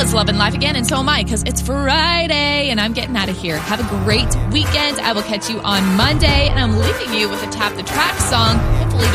is loving life again, and so am I, because it's Friday, and I'm getting out of here. Have a great weekend. I will catch you on Monday, and I'm leaving you with a Tap the Track song, hopefully